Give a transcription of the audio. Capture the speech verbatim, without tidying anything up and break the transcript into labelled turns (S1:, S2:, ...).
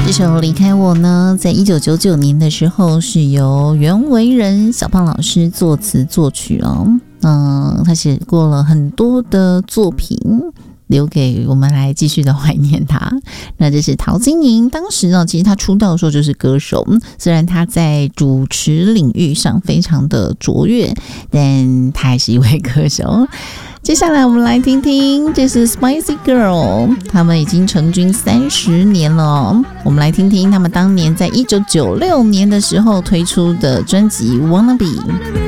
S1: 这首离开我呢，在一九九九年的时候是由袁惟仁小胖老师作词作曲哦。嗯，他写过了很多的作品，留给我们来继续的怀念他。那这是陶晶莹，当时呢，其实他出道的时候就是歌手，虽然他在主持领域上非常的卓越，但他还是一位歌手。接下来我们来听听，这是 Spice Girl， 他们已经成军三十年了哦。我们来听听他们当年在一九九六年的时候推出的专辑《Wanna Be》。